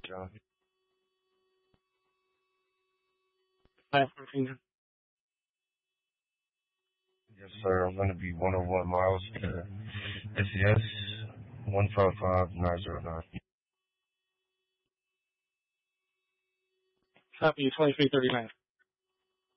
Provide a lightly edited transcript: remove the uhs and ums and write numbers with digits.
John. Yes, sir. I'm going to be 101 miles. SES 155909. Copy 2339.